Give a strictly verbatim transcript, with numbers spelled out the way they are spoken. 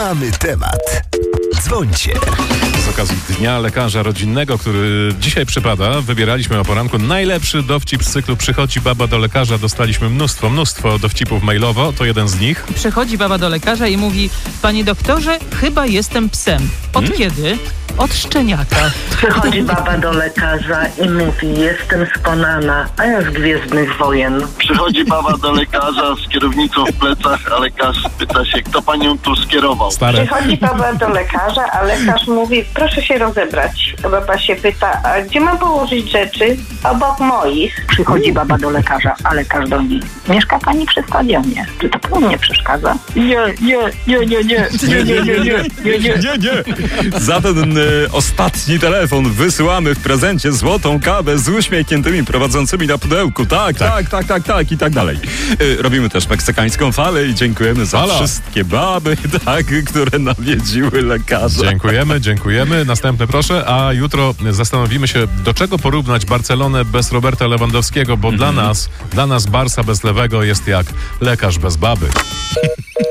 Mamy temat. Dzwońcie. Z okazji Dnia Lekarza Rodzinnego, który dzisiaj przypada, wybieraliśmy o poranku najlepszy dowcip z cyklu Przychodzi baba do lekarza. Dostaliśmy mnóstwo, mnóstwo dowcipów mailowo. To jeden z nich. Przychodzi baba do lekarza i mówi: panie doktorze, chyba jestem psem. Od hmm? kiedy? Od szczeniaka. Przychodzi baba do lekarza i mówi: jestem z Konana, a ja z Gwiezdnych Wojen. Przychodzi baba do lekarza z kierownicą w plecach, a lekarz pyta się, kto panią tu skierował. Stare. Przychodzi baba do lekarza, a lekarz mówi: proszę się rozebrać. A baba się pyta: a gdzie mam położyć rzeczy? Obok moich. Przychodzi baba do lekarza, a lekarz do niej: mieszka pani przy stadionie. Czy to panu nie przeszkadza? Nie, nie, nie, nie, nie, nie, nie, nie, nie, nie, nie. Nie, nie. Za ten y, ostatni telefon wysyłamy w prezencie złotą kawę z uśmiechniętymi prowadzącymi na pudełku. Tak, tak, tak, tak, tak, tak i tak dalej. Y, robimy też meksykańską falę i dziękujemy za Halo. wszystkie baby, tak, które nawiedziły lekarza. Dziękujemy, dziękujemy. Następny proszę. A jutro zastanowimy się, do czego porównać Barcelonę bez Roberta Lewandowskiego, bo mm-hmm. dla nas, dla nas Barsa bez Lewego jest jak lekarz bez baby.